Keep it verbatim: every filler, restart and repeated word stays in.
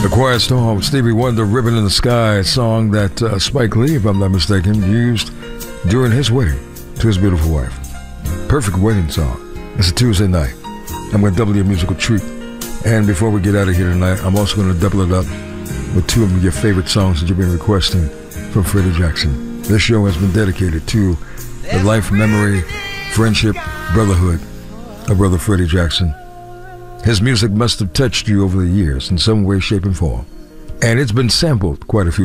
The Quiet Storm, Stevie Wonder, Ribbon in the Sky, a song that uh, Spike Lee, if I'm not mistaken, used during his wedding to his beautiful wife. Perfect wedding song. It's a Tuesday night. I'm going to double your musical treat. And before we get out of here tonight, I'm also going to double it up with two of your favorite songs that you've been requesting from Freddie Jackson. This show has been dedicated to the life, memory, friendship, brotherhood of Brother Freddie Jackson. His music must have touched you over the years in some way, shape, and form. And it's been sampled quite a few